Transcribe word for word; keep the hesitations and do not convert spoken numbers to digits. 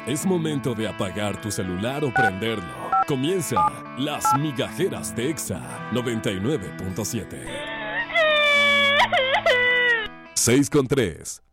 Es momento de apagar tu celular o prenderlo. Comienza Las Migajeras de Exa noventa y nueve punto siete. seis con tres.